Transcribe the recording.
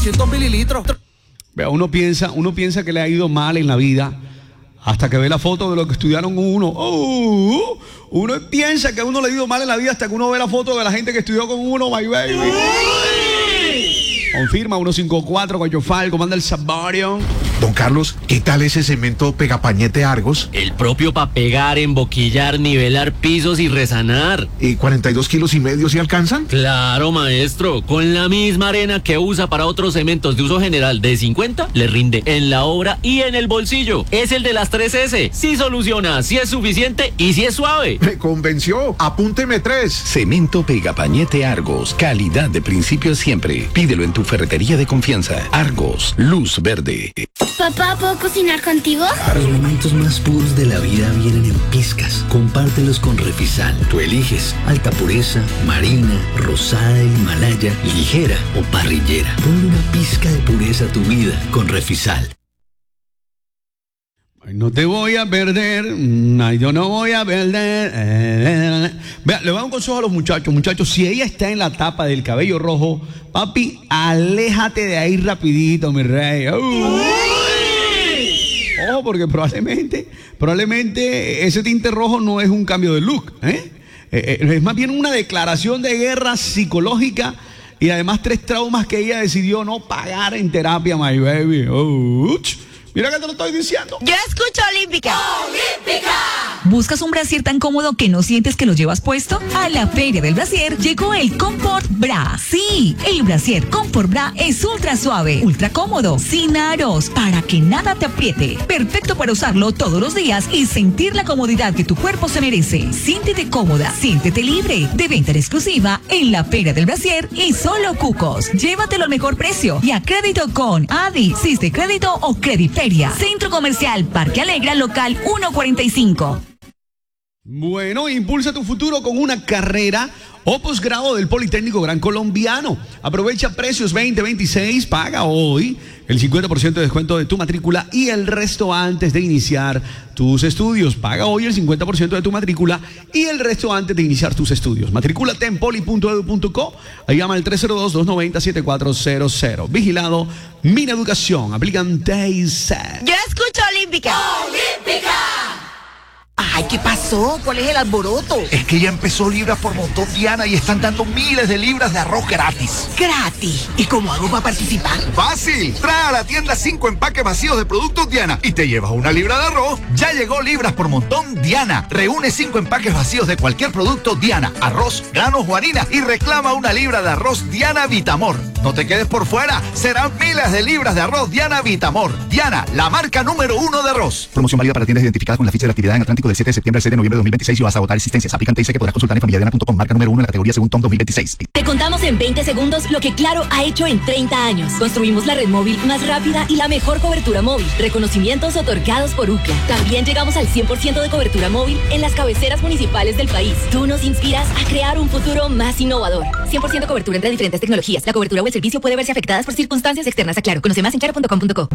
100 mililitros. Vea, uno piensa que le ha ido mal en la vida hasta que ve la foto de lo que estudiaron con uno. Uno piensa que a uno le ha ido mal en la vida hasta que uno ve la foto de la gente que estudió con uno, my baby. Confirma 154, Guayofal, comanda el Sabario. Don Carlos, ¿qué tal ese cemento Pegapañete Argos? El propio para pegar, emboquillar, nivelar pisos y resanar. ¿Y 42 kilos y medio si alcanzan? Claro, maestro. Con la misma arena que usa para otros cementos de uso general de 50, le rinde en la obra y en el bolsillo. Es el de las 3S. Sí soluciona, sí es suficiente y sí es suave. Me convenció. Apúnteme 3. Cemento Pegapañete Argos. Calidad de principio siempre. Pídelo en tu ferretería de confianza. Argos, luz verde. Papá, ¿puedo cocinar contigo? Los momentos más puros de la vida vienen en pizcas. Compártelos con Refisal. Tú eliges alta pureza, marina, rosada, Himalaya, ligera o parrillera. Ponle una pizca de pureza a tu vida con Refisal. No te voy a perder, ay, yo no voy a perder. Vea, le voy a dar un consejo a los muchachos. Muchachos, si ella está en la tapa del cabello rojo, papi, aléjate de ahí rapidito, mi rey. Ojo, porque probablemente ese tinte rojo no es un cambio de look, es más bien una declaración de guerra psicológica y además 3 traumas que ella decidió no pagar en terapia, my baby. Mira que te lo estoy diciendo. Yo escucho Olímpica. ¡Olímpica! ¿Buscas un brasier tan cómodo que no sientes que lo llevas puesto? A la Feria del Brasier llegó el Comfort Bra. Sí, el brasier Comfort Bra es ultra suave, ultra cómodo, sin aros, para que nada te apriete. Perfecto para usarlo todos los días y sentir la comodidad que tu cuerpo se merece. Siéntete cómoda, siéntete libre. De venta en exclusiva en la Feria del Brasier y solo Cucos. Llévatelo al mejor precio y a crédito con Adi, Siste Crédito o Crediferia. Centro Comercial Parque Alegra, local 145. Bueno, impulsa tu futuro con una carrera o posgrado del Politécnico Gran Colombiano. Aprovecha precios 2026, paga hoy el 50% de descuento de tu matrícula y el resto antes de iniciar tus estudios. Paga hoy el 50% de tu matrícula y el resto antes de iniciar tus estudios. Matrículate en poli.edu.co. Ahí llama al 302-290-7400. Vigilado Mineducación. Aplican TICET. Yo escucho Olímpica. ¡Olímpica! Ay, ¿qué pasó? ¿Cuál es el alboroto? Es que ya empezó Libras por Montón, Diana, y están dando miles de libras de arroz gratis. ¿Gratis? ¿Y cómo hago para participar? ¡Fácil! Trae a la tienda 5 empaques vacíos de productos Diana y te llevas una libra de arroz. Ya llegó Libras por Montón Diana. Reúne 5 empaques vacíos de cualquier producto Diana, arroz, granos o harina y reclama una libra de arroz Diana Vitamor. No te quedes por fuera, serán miles de libras de arroz Diana Vitamor. Diana, la marca número 1 de arroz. Promoción válida para tiendas identificadas con la ficha de la actividad en Atlántico del 7 de septiembre al 7 de noviembre de 2026 y vas a agotar existencias. Aplican TIC que podrás consultar en familiadiana.com, marca número 1 en la categoría según TOM 2026. Te contamos en 20 segundos lo que Claro ha hecho en 30 años. Construimos la red móvil más rápida y la mejor cobertura móvil. Reconocimientos otorgados por UCLA. También llegamos al 100% de cobertura móvil en las cabeceras municipales del país. Tú nos inspiras a crear un futuro más innovador. 100% cobertura entre diferentes tecnologías. La cobertura o el servicio puede verse afectadas por circunstancias externas a Claro. Conoce más en claro.com.co.